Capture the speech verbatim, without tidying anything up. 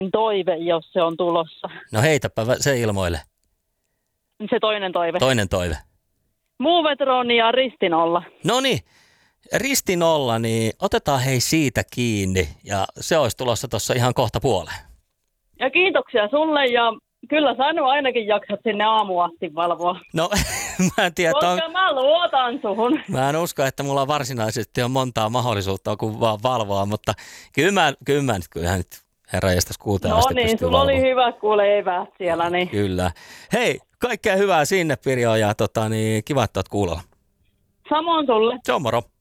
toive, jos se on tulossa. No heitäpä se ilmoille. Se toinen toive. Toinen toive. Muuvetroni ja ristinolla. No niin, ristinolla, niin otetaan hei siitä kiinni ja se olisi tulossa tuossa ihan kohta puoleen. Ja kiitoksia sulle ja kyllä sä nyt ainakin jaksat sinne aamuun asti valvoa. No mä en tiedä, Koska on... mä luotan suhun. Mä en usko, että mulla varsinaisesti on montaa mahdollisuutta kuin vaan valvoa, mutta kyllä mä, kyllä mä nyt, kyllähän nyt herra jestas kuuteen No asti niin, pystyy sulla valvoa. oli hyvä kuule eväät siellä. Niin. Kyllä. Hei, kaikkea hyvää sinne Pirjo ja tota, niin, kiva, että oot kuulolla. Samoin sulle. Se on moro.